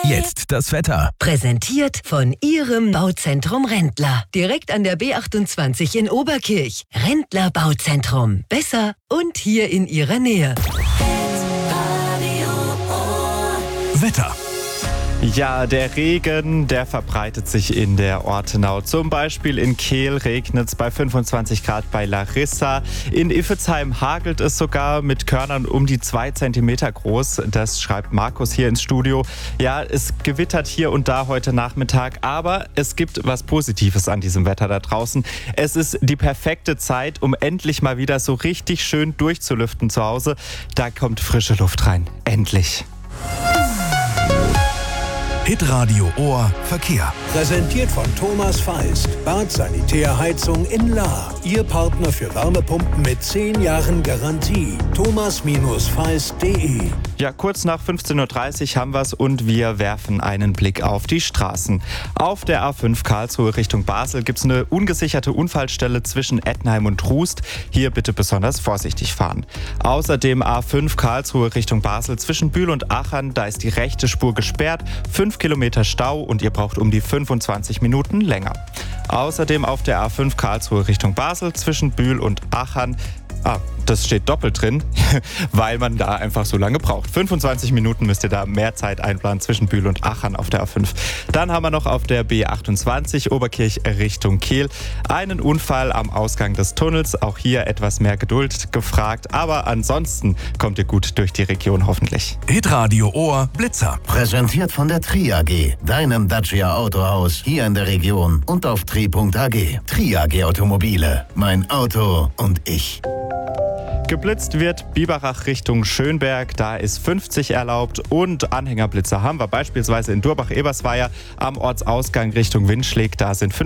Jetzt das Wetter. Präsentiert von Ihrem Bauzentrum Rendler. Direkt an der B28 in Oberkirch. Rendler Bauzentrum. Besser und hier in Ihrer Nähe. Wetter. Ja, der Regen, der verbreitet sich in der Ortenau. Zum Beispiel in Kehl regnet es bei 25 Grad bei Larissa. In Iffezheim hagelt es sogar mit Körnern um die 2 Zentimeter groß. Das schreibt Markus hier ins Studio. Ja, es gewittert hier und da heute Nachmittag, aber es gibt was Positives an diesem Wetter da draußen. Es ist die perfekte Zeit, um endlich mal wieder so richtig schön durchzulüften zu Hause. Da kommt frische Luft rein. Endlich. Hitradio Ohr Verkehr. Präsentiert von Thomas Feist. Bad Sanitärheizung in Lahr. Ihr Partner für Wärmepumpen mit 10 Jahren Garantie. thomas-feist.de. Ja, kurz nach 15.30 Uhr haben wir es und wir werfen einen Blick auf die Straßen. Auf der A5 Karlsruhe Richtung Basel gibt es eine ungesicherte Unfallstelle zwischen Ettenheim und Trust. Hier bitte besonders vorsichtig fahren. Außerdem A5 Karlsruhe Richtung Basel zwischen Bühl und Achern. Da ist die rechte Spur gesperrt. 5 Kilometer Stau und ihr braucht um die 25 Minuten länger. Außerdem auf der A5 Karlsruhe Richtung Basel zwischen Bühl und Achern. Das steht doppelt drin, weil man da einfach so lange braucht. 25 Minuten müsst ihr da mehr Zeit einplanen zwischen Bühl und Achern auf der A5. Dann haben wir noch auf der B28 Oberkirch Richtung Kehl einen Unfall am Ausgang des Tunnels. Auch hier etwas mehr Geduld gefragt, aber ansonsten kommt ihr gut durch die Region hoffentlich. Hitradio Ohr Blitzer. Präsentiert von der Tri AG, deinem Dacia Autohaus hier in der Region und auf tri.ag. Tri AG Automobile, mein Auto und ich. Geblitzt wird Biberach Richtung Schönberg, da ist 50 erlaubt und Anhängerblitzer haben wir beispielsweise in Durbach-Ebersweier am Ortsausgang Richtung Winschläg, da sind